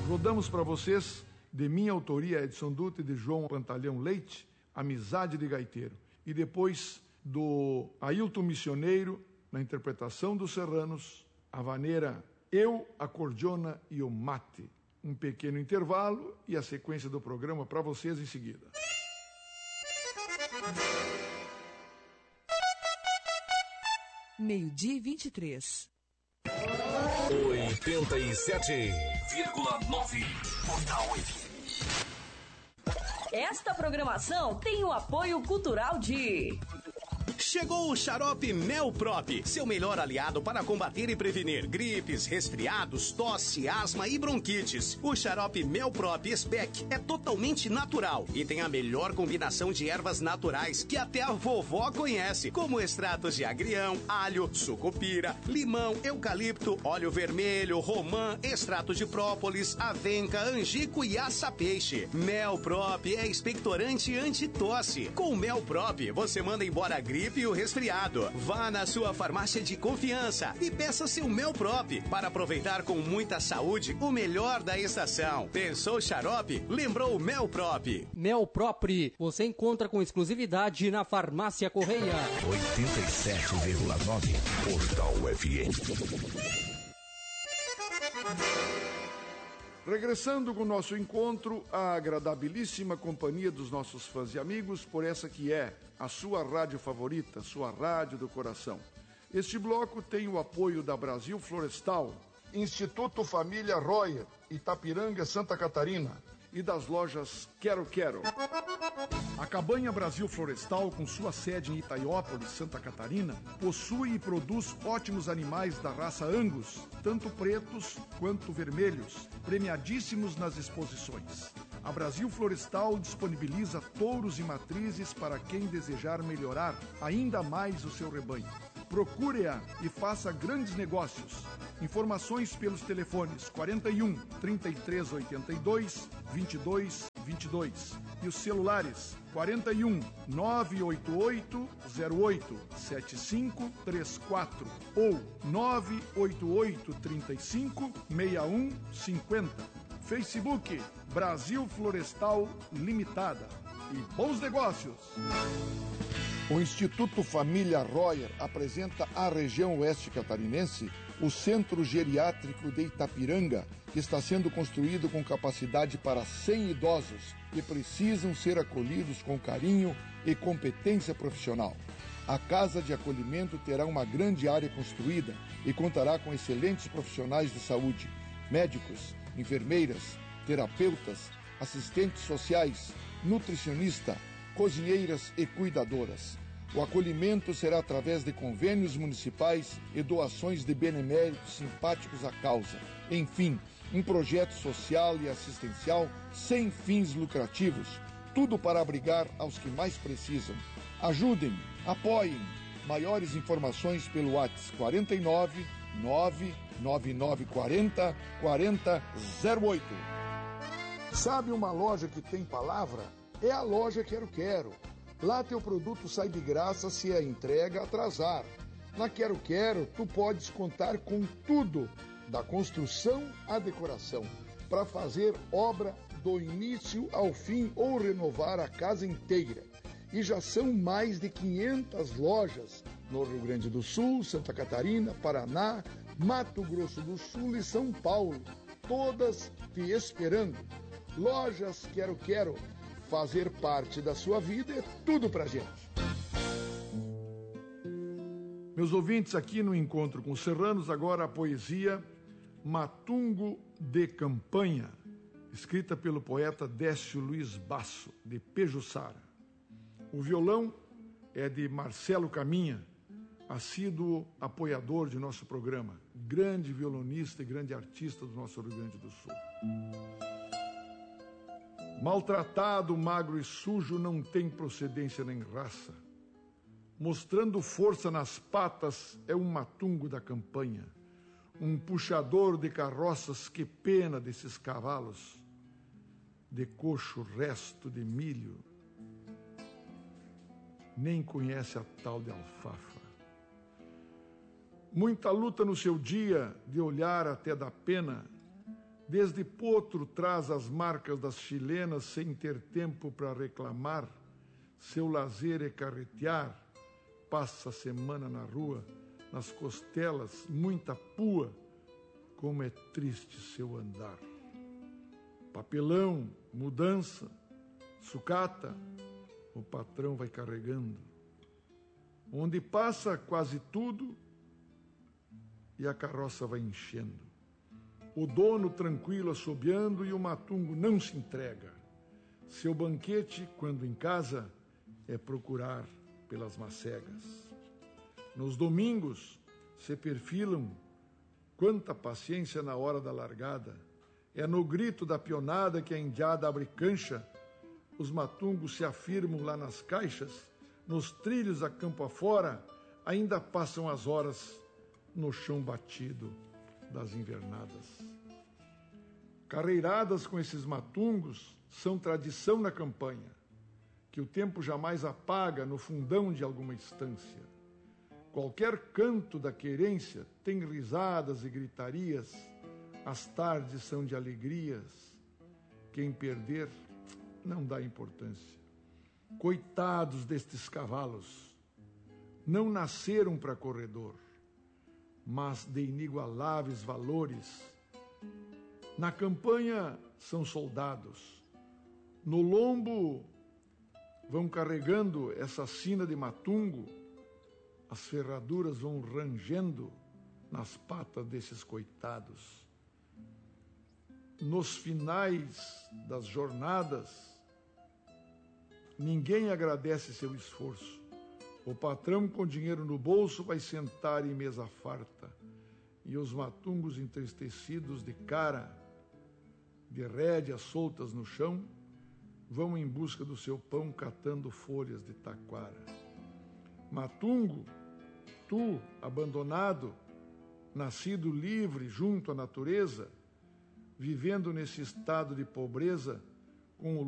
Rodamos para vocês, de minha autoria, Edson Dutra e de João Pantalhão Leite, Amizade de Gaiteiro. E depois do Ailton Missioneiro, na interpretação dos Serranos, a vaneira Eu, a Cordiona e o Mate. Um pequeno intervalo e a sequência do programa para vocês em seguida. Meio-dia e 23. 87,9 Portal FM. Esta programação tem o apoio cultural de... Chegou o xarope Melprop, seu melhor aliado para combater e prevenir gripes, resfriados, tosse, asma e bronquites. O xarope Melprop Spec é totalmente natural e tem a melhor combinação de ervas naturais que até a vovó conhece, como extratos de agrião, alho, sucupira, limão, eucalipto, óleo vermelho, romã, extrato de própolis, avenca, angico e aça-peixe. Melprop é expectorante anti-tosse. Com Melprop, você manda embora a gripe e o resfriado. Vá na sua farmácia de confiança e peça seu Melprop para aproveitar com muita saúde o melhor da estação. Pensou xarope? Lembrou Melprop. Melprop, você encontra com exclusividade na Farmácia Correia. 87,9 Portal FM. Regressando com o nosso encontro, a agradabilíssima companhia dos nossos fãs e amigos, por essa que é a sua rádio favorita, sua rádio do coração. Este bloco tem o apoio da Brasil Florestal, Instituto Família Royer, Itapiranga, Santa Catarina, e das lojas Quero Quero. A Cabanha Brasil Florestal, com sua sede em Itaiópolis, Santa Catarina, possui e produz ótimos animais da raça Angus, tanto pretos quanto vermelhos, premiadíssimos nas exposições. A Brasil Florestal disponibiliza touros e matrizes para quem desejar melhorar ainda mais o seu rebanho. Procure-a e faça grandes negócios. Informações pelos telefones 41 3382 2222 e os celulares 41 988 08 7534 ou 988 35 6150. Facebook Brasil Florestal Limitada. E bons negócios! O Instituto Família Royer apresenta à região oeste catarinense o Centro Geriátrico de Itapiranga, que está sendo construído com capacidade para 100 idosos que precisam ser acolhidos com carinho e competência profissional. A Casa de Acolhimento terá uma grande área construída e contará com excelentes profissionais de saúde, médicos, enfermeiras, terapeutas, assistentes sociais, nutricionista, cozinheiras e cuidadoras. O acolhimento será através de convênios municipais e doações de beneméritos simpáticos à causa. Enfim, um projeto social e assistencial sem fins lucrativos, tudo para abrigar aos que mais precisam. Ajudem, apoiem. Maiores informações pelo WhatsApp 49 99940 4008. Sabe uma loja que tem palavra? É a loja Quero Quero. Lá teu produto sai de graça se a entrega atrasar. Na Quero Quero, tu podes contar com tudo, da construção à decoração, para fazer obra do início ao fim ou renovar a casa inteira. E já são mais de 500 lojas no Rio Grande do Sul, Santa Catarina, Paraná, Mato Grosso do Sul e São Paulo, todas te esperando. Lojas Quero Quero. Fazer parte da sua vida é tudo pra gente. Meus ouvintes, aqui no Encontro com os Serranos, agora a poesia Matungo de Campanha, escrita pelo poeta Décio Luiz Basso, de Pejuçara. O violão é de Marcelo Caminha, assíduo apoiador de nosso programa, grande violonista e grande artista do nosso Rio Grande do Sul. Maltratado, magro e sujo, não tem procedência nem raça. Mostrando força nas patas, é um matungo da campanha. Um puxador de carroças, que pena desses cavalos. De coxo resto de milho, nem conhece a tal de alfafa. Muita luta no seu dia, de olhar até da pena, Desde potro traz as marcas das chilenas sem ter tempo para reclamar. Seu lazer é carretear, passa a semana na rua, nas costelas muita pua, como é triste seu andar. Papelão, mudança, sucata, o patrão vai carregando. Onde passa quase tudo e a carroça vai enchendo. O dono tranquilo assobiando e o matungo não se entrega. Seu banquete, quando em casa, é procurar pelas macegas. Nos domingos se perfilam, quanta paciência na hora da largada. É no grito da pionada que a indiada abre cancha. Os matungos se afirmam lá nas caixas, nos trilhos a campo afora, ainda passam as horas no chão batido das invernadas. Carreiradas com esses matungos são tradição na campanha, que o tempo jamais apaga no fundão de alguma estância. Qualquer canto da querência tem risadas e gritarias, as tardes são de alegrias, quem perder não dá importância. Coitados destes cavalos, não nasceram para corredor, mas de inigualáveis valores. Na campanha são soldados, no lombo vão carregando essa sina de matungo, as ferraduras vão rangendo nas patas desses coitados. Nos finais das jornadas, ninguém agradece seu esforço. O patrão com dinheiro no bolso vai sentar em mesa farta e os matungos entristecidos de cara, de rédeas soltas no chão, vão em busca do seu pão catando folhas de taquara. Matungo, tu, abandonado, nascido livre junto à natureza, vivendo nesse estado de pobreza, com o